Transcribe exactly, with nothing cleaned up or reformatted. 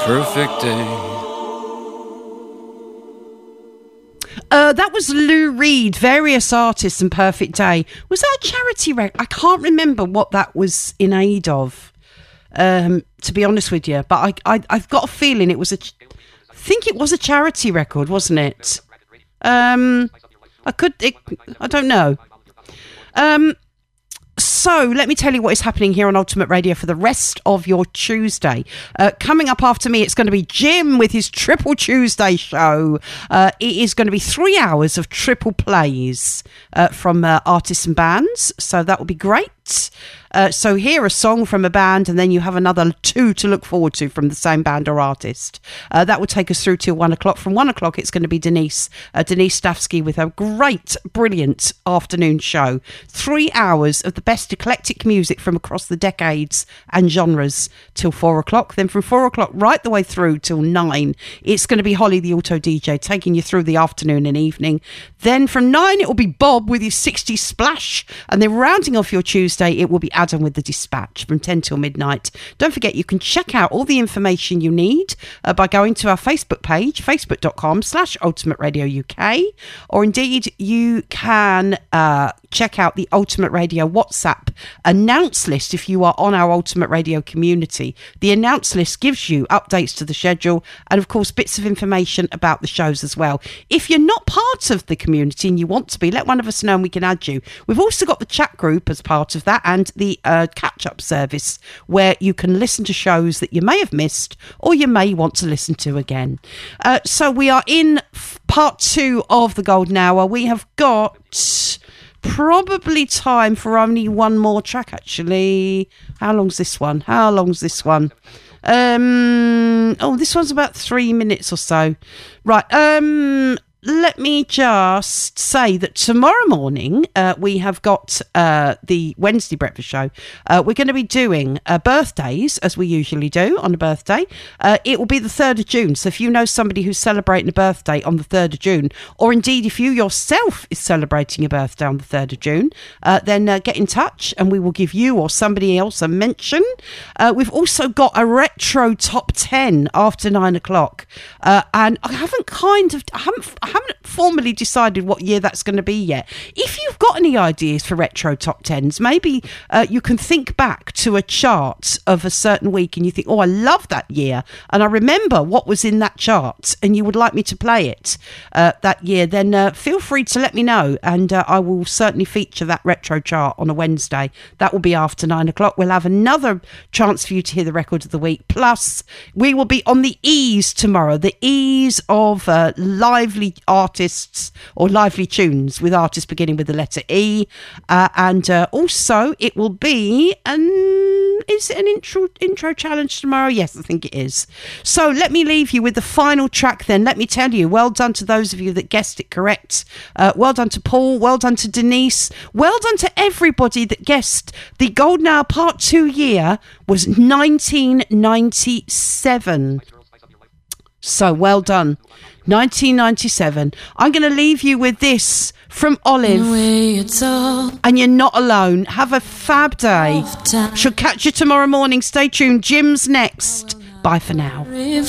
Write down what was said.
perfect day. Uh, that was Lou Reed, Various Artists and Perfect Day. Was that a charity record? I can't remember what that was in aid of, um, to be honest with you. But I, I, I've got a feeling it was a... I think it was a charity record, wasn't it? Um, I could... It, I don't know. Um... So, let me tell you what is happening here on Ultimate Radio for the rest of your Tuesday. Uh, coming up after me, it's going to be Jim with his Triple Tuesday show. Uh, it is going to be three hours of triple plays uh, from uh, artists and bands. So, that will be great. Uh, so hear a song from a band and then you have another two to look forward to from the same band or artist. Uh, that will take us through till one o'clock. From one o'clock, it's going to be Denise, uh, Denise Stafsky with her great, brilliant afternoon show. Three hours of the best eclectic music from across the decades and genres till four o'clock. Then from four o'clock right the way through till nine, it's going to be Holly the Auto D J taking you through the afternoon and evening. Then from nine, it will be Bob with his sixties splash. And then rounding off your Tuesday, it will be Adam with the Dispatch from ten till midnight. Don't forget, you can check out all the information you need uh, by going to our Facebook page, facebook.com slash Ultimate Radio UK, or indeed you can uh, check out the Ultimate Radio WhatsApp announce list if you are on our Ultimate Radio community. The announce list gives you updates to the schedule and, of course, bits of information about the shows as well. If you're not part of the community and you want to be, let one of us know and we can add you. We've also got the chat group as part of that and the uh, catch-up service where you can listen to shows that you may have missed or you may want to listen to again. Uh, so we are in f- part two of the Golden Hour. We have got probably time for only one more track, actually. How long's this one? How long's this one? Um, oh, this one's about three minutes or so. Right, um... let me just say that tomorrow morning uh, we have got uh, the Wednesday breakfast show. Uh, we're going to be doing uh, birthdays, as we usually do on a birthday. Uh, it will be the third of June. So if you know somebody who's celebrating a birthday on the third of June, or indeed if you yourself is celebrating a birthday on the third of June, uh, then uh, get in touch and we will give you or somebody else a mention. Uh, we've also got a retro top ten after nine o'clock. Uh, and I haven't kind of... I haven't... I haven't formally decided what year that's going to be yet. If you've got any ideas for retro top tens, maybe uh, you can think back to a chart of a certain week and you think, oh, I love that year and I remember what was in that chart and you would like me to play it uh, that year, then uh, feel free to let me know and uh, I will certainly feature that retro chart on a Wednesday. That will be after nine o'clock. We'll have another chance for you to hear the record of the week. Plus, we will be on the E's tomorrow, the E's of uh, lively artists or lively tunes with artists beginning with the letter E, uh, and uh, also it will be an is it an intro intro challenge tomorrow? Yes, I think it is. So let me leave you with the final track then. Let me tell you, well done to those of you that guessed it correct. Uh, well done to Paul, well done to Denise, well done to everybody that guessed the Golden Hour Part two year was nineteen ninety-seven. So well done. nineteen ninety-seven. I'm going to leave you with this from Olive. And you're not alone. Have a fab day. She'll catch you tomorrow morning. Stay tuned. Jim's next. Bye for now.